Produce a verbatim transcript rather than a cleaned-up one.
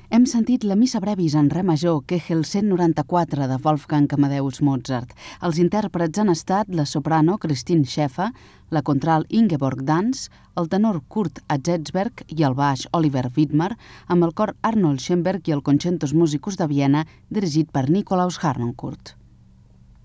Hem sentit la Missa Brevis en re major, Kegel cent noranta-quatre de Wolfgang Amadeus Mozart. Els intèrprets han estat la soprano Christine Schäfer, la contralt Ingeborg Danz, el tenor Kurt Atzetsberg i el baix Oliver Widmer, amb el cor Arnold Schoenberg i el Concertos Musicus de Viena, dirigit per Nikolaus Harnoncourt.